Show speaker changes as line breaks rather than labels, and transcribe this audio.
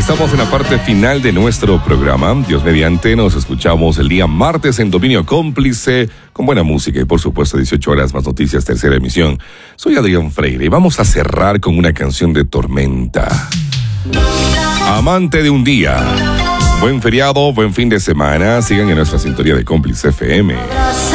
Estamos en la parte final de nuestro programa. Dios mediante, nos escuchamos el día martes en Dominio Cómplice, con buena música y por supuesto 18 horas más noticias, tercera emisión. Soy Adrián Freire y vamos a cerrar con una canción de Tormenta. Amante de un día. Buen feriado, buen fin de semana. Sigan en nuestra sintonía de Cómplice FM.